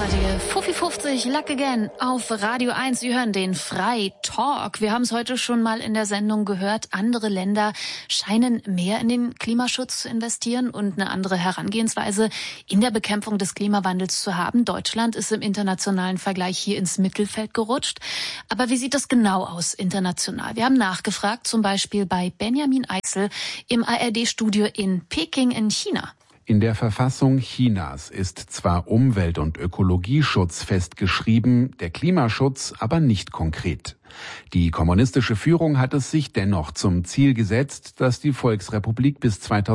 großartige Fuffi 50 Luck Again auf Radio 1. Sie hören den Frei-Talk. Wir haben es heute schon mal in der Sendung gehört. Andere Länder scheinen mehr in den Klimaschutz zu investieren und eine andere Herangehensweise in der Bekämpfung des Klimawandels zu haben. Deutschland ist im internationalen Vergleich hier ins Mittelfeld gerutscht. Aber wie sieht das genau aus international? Wir haben nachgefragt, zum Beispiel bei Benjamin Eisel im ARD-Studio in Peking in China. In der Verfassung Chinas ist zwar Umwelt- und Ökologieschutz festgeschrieben, der Klimaschutz aber nicht konkret. Die kommunistische Führung hat es sich dennoch zum Ziel gesetzt, dass die Volksrepublik bis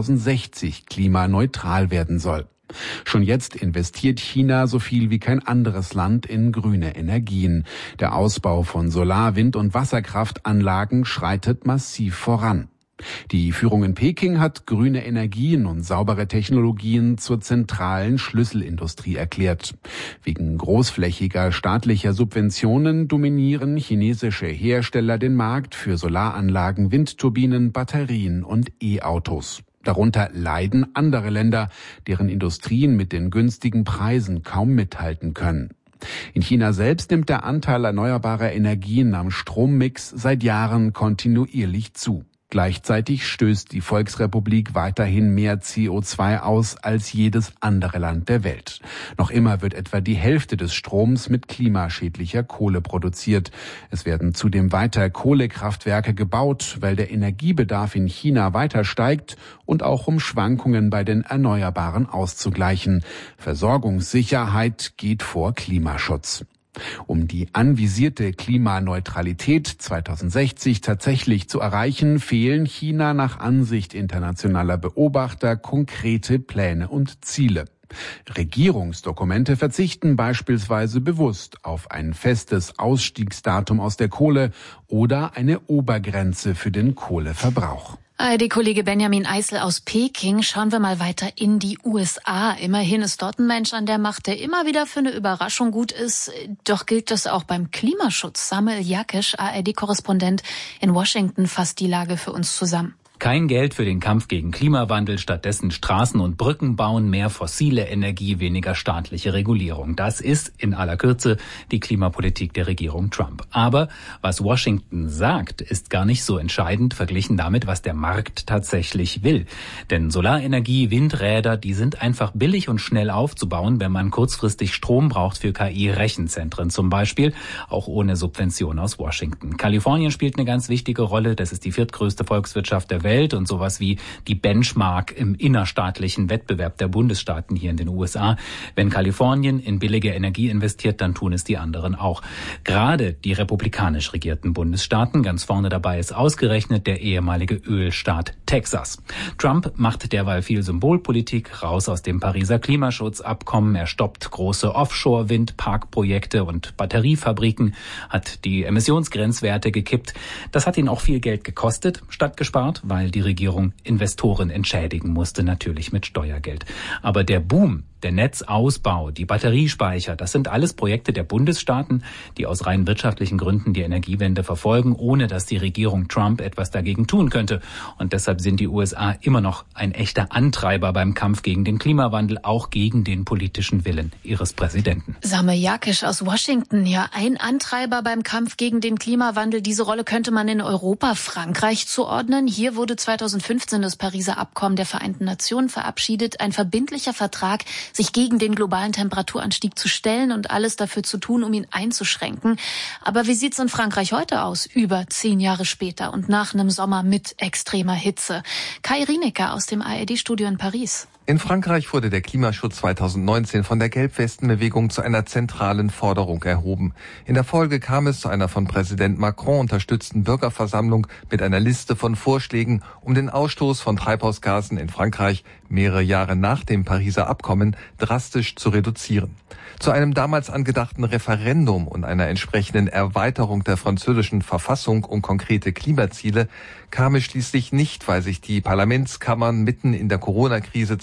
2060 klimaneutral werden soll. Schon jetzt investiert China so viel wie kein anderes Land in grüne Energien. Der Ausbau von Solar-, Wind- und Wasserkraftanlagen schreitet massiv voran. Die Führung in Peking hat grüne Energien und saubere Technologien zur zentralen Schlüsselindustrie erklärt. Wegen großflächiger staatlicher Subventionen dominieren chinesische Hersteller den Markt für Solaranlagen, Windturbinen, Batterien und E-Autos. Darunter leiden andere Länder, deren Industrien mit den günstigen Preisen kaum mithalten können. In China selbst nimmt der Anteil erneuerbarer Energien am Strommix seit Jahren kontinuierlich zu. Gleichzeitig stößt die Volksrepublik weiterhin mehr CO2 aus als jedes andere Land der Welt. Noch immer wird etwa die Hälfte des Stroms mit klimaschädlicher Kohle produziert. Es werden zudem weiter Kohlekraftwerke gebaut, weil der Energiebedarf in China weiter steigt und auch um Schwankungen bei den Erneuerbaren auszugleichen. Versorgungssicherheit geht vor Klimaschutz. Um die anvisierte Klimaneutralität 2060 tatsächlich zu erreichen, fehlen China nach Ansicht internationaler Beobachter konkrete Pläne und Ziele. Regierungsdokumente verzichten beispielsweise bewusst auf ein festes Ausstiegsdatum aus der Kohle oder eine Obergrenze für den Kohleverbrauch. ARD-Kollege Benjamin Eisel aus Peking. Schauen wir mal weiter in die USA. Immerhin ist dort ein Mensch an der Macht, der immer wieder für eine Überraschung gut ist. Doch gilt das auch beim Klimaschutz. Samuel Jakisch, ARD-Korrespondent in Washington, fasst die Lage für uns zusammen. Kein Geld für den Kampf gegen Klimawandel, stattdessen Straßen und Brücken bauen, mehr fossile Energie, weniger staatliche Regulierung. Das ist in aller Kürze die Klimapolitik der Regierung Trump. Aber was Washington sagt, ist gar nicht so entscheidend verglichen damit, was der Markt tatsächlich will. Denn Solarenergie, Windräder, die sind einfach billig und schnell aufzubauen, wenn man kurzfristig Strom braucht für KI-Rechenzentren zum Beispiel, auch ohne Subvention aus Washington. Kalifornien spielt eine ganz wichtige Rolle. Das ist die viertgrößte Volkswirtschaft der Welt und sowas wie die Benchmark im innerstaatlichen Wettbewerb der Bundesstaaten hier in den USA. Wenn Kalifornien in billige Energie investiert, dann tun es die anderen auch. Gerade die republikanisch regierten Bundesstaaten, ganz vorne dabei ist ausgerechnet der ehemalige Ölstaat Texas. Trump macht derweil viel Symbolpolitik, raus aus dem Pariser Klimaschutzabkommen. Er stoppt große Offshore-Windparkprojekte und Batteriefabriken, hat die Emissionsgrenzwerte gekippt. Das hat ihn auch viel Geld gekostet, statt gespart, weil die Regierung Investoren entschädigen musste, natürlich mit Steuergeld. Aber der Boom, der Netzausbau, die Batteriespeicher, das sind alles Projekte der Bundesstaaten, die aus rein wirtschaftlichen Gründen die Energiewende verfolgen, ohne dass die Regierung Trump etwas dagegen tun könnte. Und deshalb sind die USA immer noch ein echter Antreiber beim Kampf gegen den Klimawandel, auch gegen den politischen Willen ihres Präsidenten. Samuel Jakisch aus Washington, ja, ein Antreiber beim Kampf gegen den Klimawandel. Diese Rolle könnte man in Europa Frankreich zuordnen. Hier wurde 2015 das Pariser Abkommen der Vereinten Nationen verabschiedet, ein verbindlicher Vertrag, sich gegen den globalen Temperaturanstieg zu stellen und alles dafür zu tun, um ihn einzuschränken. Aber wie sieht's in Frankreich heute aus, über 10 Jahre später und nach einem Sommer mit extremer Hitze? Kai Rienecker aus dem ARD-Studio in Paris. In Frankreich wurde der Klimaschutz 2019 von der Gelbwestenbewegung zu einer zentralen Forderung erhoben. In der Folge kam es zu einer von Präsident Macron unterstützten Bürgerversammlung mit einer Liste von Vorschlägen, um den Ausstoß von Treibhausgasen in Frankreich mehrere Jahre nach dem Pariser Abkommen drastisch zu reduzieren. Zu einem damals angedachten Referendum und einer entsprechenden Erweiterung der französischen Verfassung um konkrete Klimaziele kam es schließlich nicht, weil sich die Parlamentskammern mitten in der Corona-Krise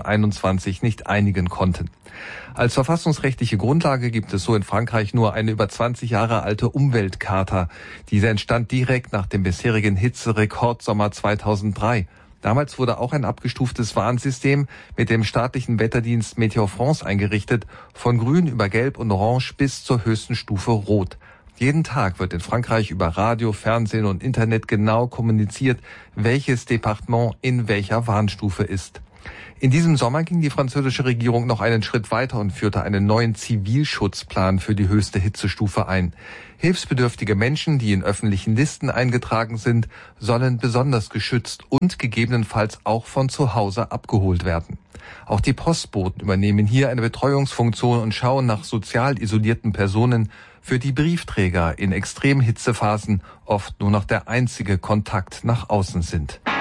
2021 nicht einigen konnten. Als verfassungsrechtliche Grundlage gibt es so in Frankreich nur eine über 20 Jahre alte Umweltcharta. Diese entstand direkt nach dem bisherigen Hitzerekordsommer 2003. Damals wurde auch ein abgestuftes Warnsystem mit dem staatlichen Wetterdienst Météo France eingerichtet, von grün über gelb und orange bis zur höchsten Stufe rot. Jeden Tag wird in Frankreich über Radio, Fernsehen und Internet genau kommuniziert, welches Departement in welcher Warnstufe ist. In diesem Sommer ging die französische Regierung noch einen Schritt weiter und führte einen neuen Zivilschutzplan für die höchste Hitzestufe ein. Hilfsbedürftige Menschen, die in öffentlichen Listen eingetragen sind, sollen besonders geschützt und gegebenenfalls auch von zu Hause abgeholt werden. Auch die Postboten übernehmen hier eine Betreuungsfunktion und schauen nach sozial isolierten Personen, für die Briefträger in extremen Hitzephasen oft nur noch der einzige Kontakt nach außen sind.